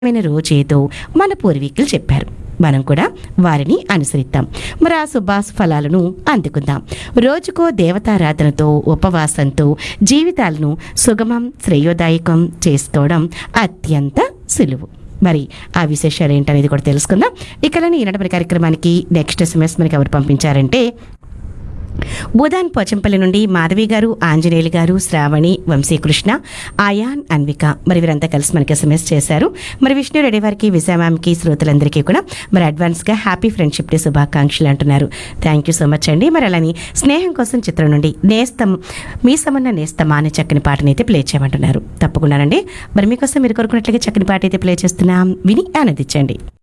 రోజేదో మన పూర్వీకులు చెప్పారు. మనం కూడా వారిని అనుసరిద్దాం. మరి ఆ శుభాశ ఫలాలను అందుకుందాం. రోజుకో దేవతారాధనతో, ఉపవాసంతో జీవితాలను సుగమం, శ్రేయోదాయకం చేసుకోవడం అత్యంత సులువు. మరి ఆ విశేషాలు ఏంటనేది కూడా తెలుసుకుందాం. ఇకలని ఈనాటి కార్యక్రమానికి నెక్స్ట్ SMS మనకి ఎవరు పంపించారంటే బుధాన్ పోచంపల్లి నుండి మాధవి గారు, ఆంజనేయులు గారు, శ్రావణి, వంశీకృష్ణ, ఆయాన్, అన్విక మరి వీరంతా కలిసి మనకి SMS చేశారు. మరి విష్ణు రెడ్డి వారికి, విజయమామకి, శ్రోతలందరికీ కూడా మరి అడ్వాన్స్గా హ్యాపీ ఫ్రెండ్షిప్ డే శుభాకాంక్షలు అంటున్నారు. థ్యాంక్ యూ సో మచ్ అండి. మరి అలాని స్నేహం కోసం చిత్రం నుండి నేస్తం మీ సమన్న నేస్తమా అనే చక్కని పాటని అయితే ప్లే చేయమంటున్నారు. తప్పకుండానండి. మరి మీకోసం మీరు కోరుకున్నట్లుగా చక్కని పాట అయితే ప్లే చేస్తున్నాం, విని ఆనందించండి.